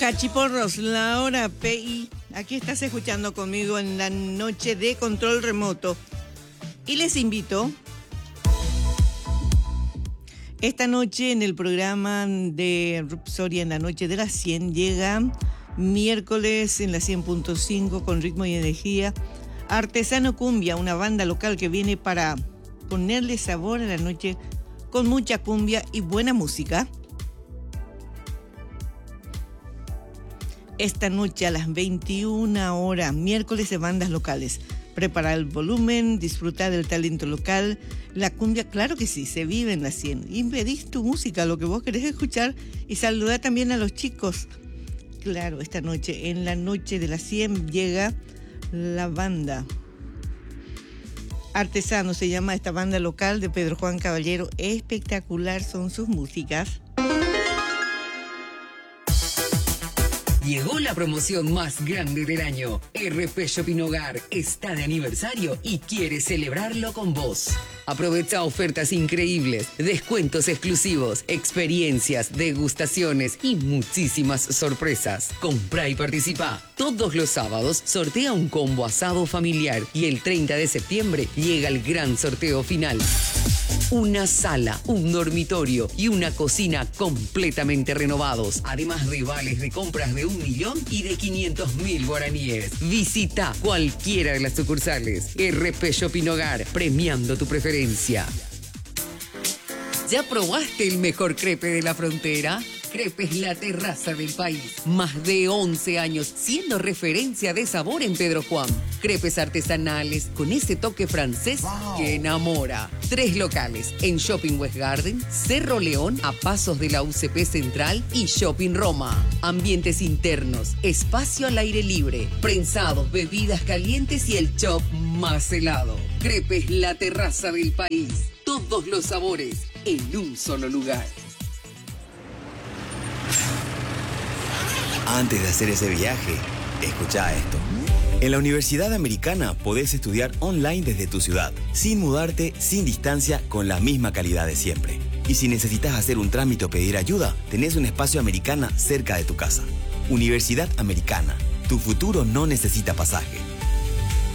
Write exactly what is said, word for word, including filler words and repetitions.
Cachiporros, la hora P I. Aquí estás escuchando conmigo en la noche de control remoto. Y les invito, esta noche en el programa de Rupsoria en la noche de las cien, llega miércoles en la cien punto cinco con ritmo y energía, Artesano Cumbia, una banda local que viene para ponerle sabor a la noche con mucha cumbia y buena música. Esta noche a las veintiuna horas, miércoles de bandas locales. Prepara el volumen, disfrutar del talento local. La cumbia, claro que sí, se vive en la cien. Y pedís tu música, lo que vos querés escuchar, y saludar también a los chicos. Claro, esta noche, en la noche de la cien, llega la banda Artesano, se llama esta banda local de Pedro Juan Caballero. Espectacular son sus músicas. Llegó la promoción más grande del año. R P Shopping Hogar está de aniversario y quiere celebrarlo con vos. Aprovecha ofertas increíbles, descuentos exclusivos, experiencias, degustaciones y muchísimas sorpresas. Comprá y participa. Todos los sábados sortea un combo asado familiar y el treinta de septiembre llega el gran sorteo final. Una sala, un dormitorio y una cocina completamente renovados. Además de vales de compras de un millón y de quinientos mil guaraníes. Visita cualquiera de las sucursales. R P Shopping Hogar, premiando tu preferencia. ¿Ya probaste el mejor crepe de la frontera? Crepes La Terraza del País. Más de once años siendo referencia de sabor en Pedro Juan. Crepes artesanales con ese toque francés wow. que enamora. Tres locales en Shopping West Garden, Cerro León, a pasos de la U C P Central y Shopping Roma. Ambientes internos, espacio al aire libre, prensados, bebidas calientes y el chop más helado. Crepes La Terraza del País. Todos los sabores en un solo lugar. Antes de hacer ese viaje, escucha esto. En la Universidad Americana podés estudiar online desde tu ciudad, sin mudarte, sin distancia, con la misma calidad de siempre. Y si necesitas hacer un trámite o pedir ayuda, tenés un espacio Americana cerca de tu casa. Universidad Americana. Tu futuro no necesita pasaje.